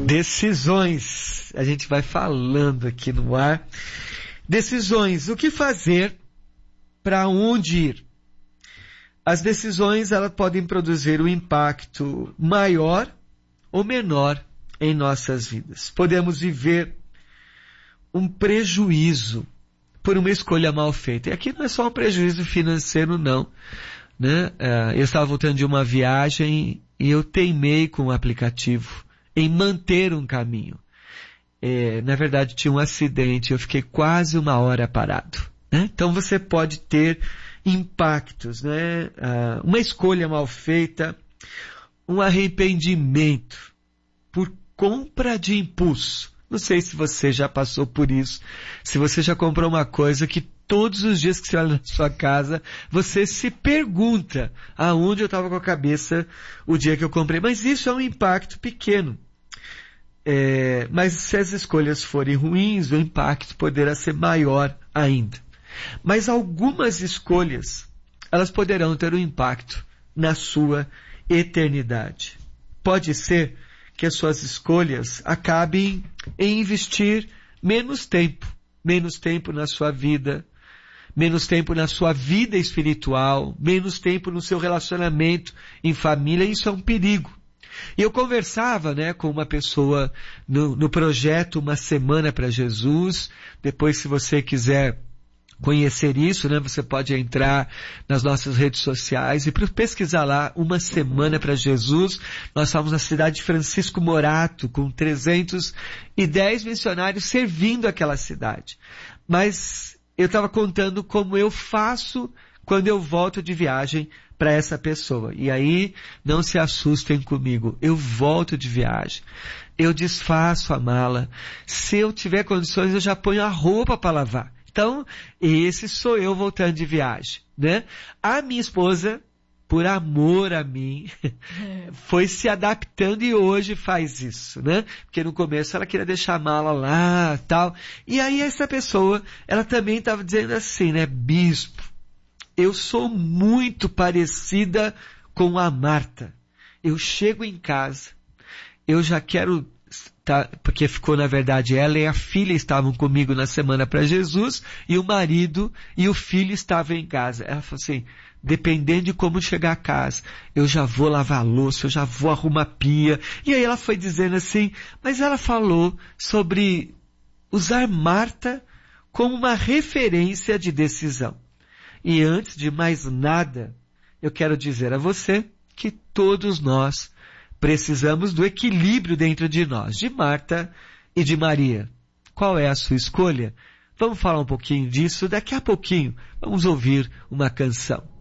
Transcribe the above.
Decisões. A gente vai falando aqui no ar. Decisões. O que fazer? Para onde ir? As decisões, elas podem produzir um impacto maior ou menor em nossas vidas. Podemos viver um prejuízo por uma escolha mal feita. E aqui não é só um prejuízo financeiro, não. Né? Eu estava voltando de uma viagem e eu teimei com o aplicativo em manter um caminho. Na verdade, tinha um acidente, eu fiquei quase 1 hora parado. Né? Então você pode ter impactos, né? Uma escolha mal feita, um arrependimento por compra de impulso. Não sei se você já passou por isso, se você já comprou uma coisa que todos os dias que você olha na sua casa, você se pergunta aonde eu estava com a cabeça o dia que eu comprei. Mas isso é um impacto pequeno. Mas se as escolhas forem ruins, o impacto poderá ser maior ainda. Mas algumas escolhas, elas poderão ter um impacto na sua eternidade. Pode ser que as suas escolhas acabem em investir menos tempo na sua vida, menos tempo na sua vida espiritual, menos tempo no seu relacionamento em família. Isso é um perigo. E eu conversava, né, com uma pessoa no projeto Uma Semana para Jesus. Depois, se você quiser conhecer isso, né, você pode entrar nas nossas redes sociais e pesquisar lá Uma Semana para Jesus. Nós estávamos na cidade de Francisco Morato, com 310 missionários servindo aquela cidade. Mas eu estava contando como eu faço quando eu volto de viagem para essa pessoa. E aí, não se assustem comigo. Eu volto de viagem. Eu desfaço a mala. Se eu tiver condições, eu já ponho a roupa para lavar. Então, esse sou eu voltando de viagem, né? A minha esposa, por amor a mim, foi se adaptando e hoje faz isso, né? Porque no começo ela queria deixar a mala lá, tal. E aí essa pessoa, ela também estava dizendo assim, né? Bispo, eu sou muito parecida com a Marta. Eu chego em casa, eu já quero... porque ficou, na verdade, ela e a filha estavam comigo na Semana para Jesus, e o marido e o filho estavam em casa. Ela falou assim, dependendo de como chegar a casa, eu já vou lavar a louça, eu já vou arrumar a pia. E aí ela foi dizendo assim, mas ela falou sobre usar Marta como uma referência de decisão. E antes de mais nada, eu quero dizer a você que todos nós precisamos do equilíbrio dentro de nós, de Marta e de Maria. Qual é a sua escolha? Vamos falar um pouquinho disso daqui a pouquinho. Vamos ouvir uma canção.